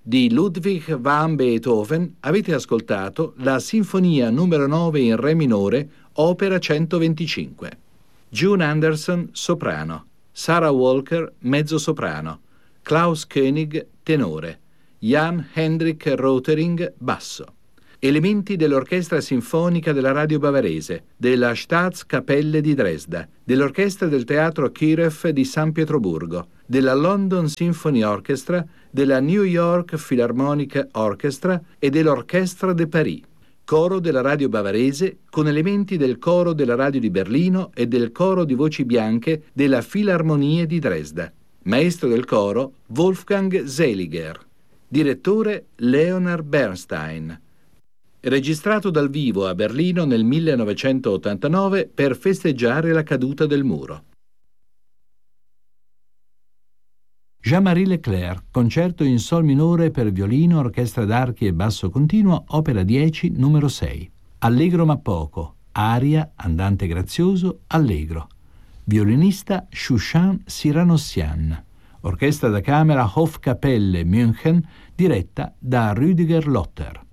di Ludwig van Beethoven avete ascoltato la Sinfonia numero 9 in Re minore, opera 125. June Anderson, soprano, Sarah Walker, mezzosoprano, Klaus Koenig, tenore, Jan Hendrik Rotering, basso. Elementi dell'Orchestra Sinfonica della Radio Bavarese, della Staatskapelle di Dresda, dell'Orchestra del Teatro Kirov di San Pietroburgo, della London Symphony Orchestra, della New York Philharmonic Orchestra e dell'Orchestra de Paris. Coro della Radio Bavarese con elementi del Coro della Radio di Berlino e del Coro di Voci Bianche della Filarmonie di Dresda. Maestro del coro Wolfgang Seliger. Direttore Leonard Bernstein. Registrato dal vivo a Berlino nel 1989 per festeggiare la caduta del muro. Jean-Marie Leclerc, concerto in sol minore per violino, orchestra d'archi e basso continuo, opera 10, numero 6. Allegro ma poco, aria, andante grazioso, allegro. Violinista Shushan Siranossian. Orchestra da camera Hofkapelle München, diretta da Rüdiger Lotter.